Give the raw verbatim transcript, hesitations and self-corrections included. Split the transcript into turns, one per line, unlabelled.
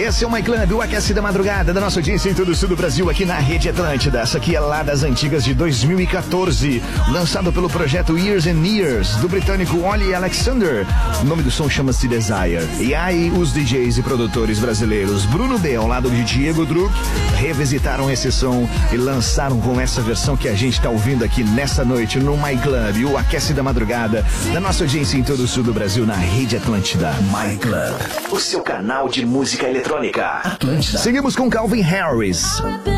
Esse é o My Club, o Aquece da Madrugada da nossa audiência em todo o sul do Brasil, aqui na Rede Atlântida. Essa aqui é lá das antigas de dois mil e quatorze, lançado pelo projeto Years and Years, do britânico Ollie Alexander. O nome do som chama-se Desire. E aí, os D Js e produtores brasileiros Bruno D, ao lado de Diego Druck, revisitaram esse som e lançaram com essa versão que a gente está ouvindo aqui nessa noite no My Club, o Aquece da Madrugada da nossa audiência em todo o sul do Brasil, na Rede Atlântida. My Club, o seu canal de música eletrônica. Atlântida. Seguimos com Calvin Harris.